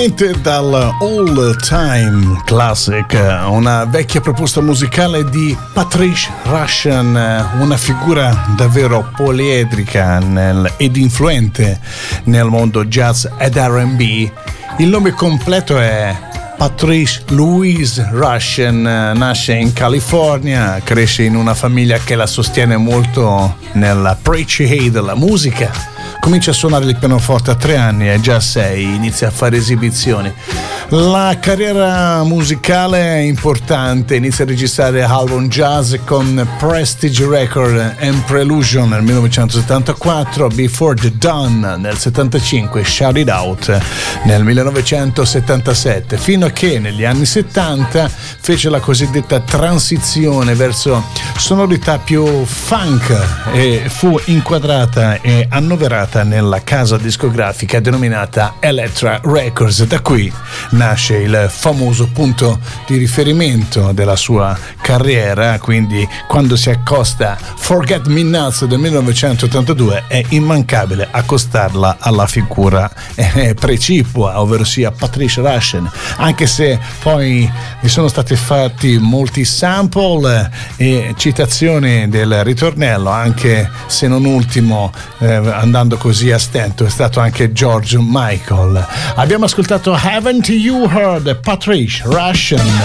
Direttamente dal All Time Classic, una vecchia proposta musicale di Patrice Rushen, una figura davvero poliedrica ed influente nel mondo jazz ed R&B. Il nome completo è Patrice Louise Rushen, nasce in California, cresce in una famiglia che la sostiene molto nella preachy della musica. Comincia a suonare il pianoforte a 3 anni e già a 6 inizia a fare esibizioni. La carriera musicale è importante, inizia a registrare album jazz con Prestige Record and Prelusion nel 1974, Before the Dawn nel 75, Shout It Out nel 1977, fino a che negli anni 70 fece la cosiddetta transizione verso sonorità più funk e fu inquadrata e annoverata nella casa discografica denominata Elektra Records. Da qui nasce il famoso punto di riferimento della sua carriera, quindi quando si accosta Forget Me Nots del 1982 è immancabile accostarla alla figura precipua, ovvero sia Patrice Rushen, anche se poi vi sono stati fatti molti sample e citazioni del ritornello, anche se non ultimo andando così a stento è stato anche George Michael. Abbiamo ascoltato Haven't You Heard Patrice Rushen.